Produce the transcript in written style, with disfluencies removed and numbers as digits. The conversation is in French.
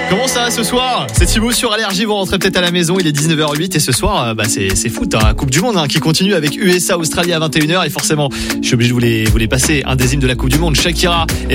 Comment ça va ce soir? C'est Thibaut sur Allergie, vous rentrez peut-être à la maison, il est 19h08 et ce soir c'est foot, Coupe du Monde qui continue avec USA Australie à 21h et forcément je suis obligé de vous les passer un des hymnes de la Coupe du Monde, Shakira et